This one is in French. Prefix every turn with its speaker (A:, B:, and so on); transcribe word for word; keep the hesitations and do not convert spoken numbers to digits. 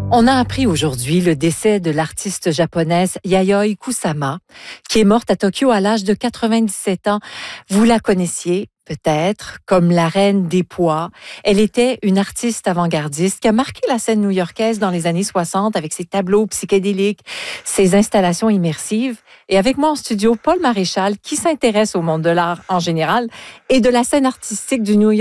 A: On a appris aujourd'hui le décès de l'artiste japonaise Yayoi Kusama, qui est morte à Tokyo à l'âge de quatre-vingt-dix-sept ans. Vous la connaissiez peut-être comme la reine des pois. Elle était une artiste avant-gardiste qui a marqué la scène new-yorkaise dans les années soixante avec ses tableaux psychédéliques, ses installations immersives. Et avec moi en studio, Paul Maréchal, qui s'intéresse au monde de l'art en général et de la scène artistique du New York.